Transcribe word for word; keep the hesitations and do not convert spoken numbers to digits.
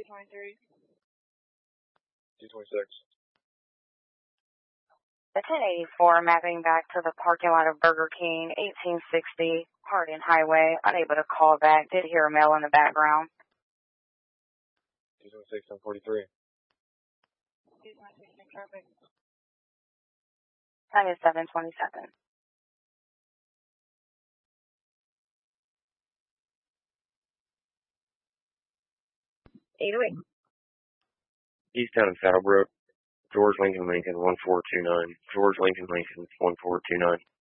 twenty-three. two twenty-six. The ten eighty-four mapping back to the parking lot of Burger King, eighteen sixty, Hardin Highway. Unable to call back. Did hear a mail in the background. two twenty-six, ten forty-three. two twenty-six, traffic. Time is seven twenty-seven. eight oh eight. Easttown and Saddlebrook. George Lincoln Lincoln, one four two nine. George Lincoln Lincoln, one four two nine.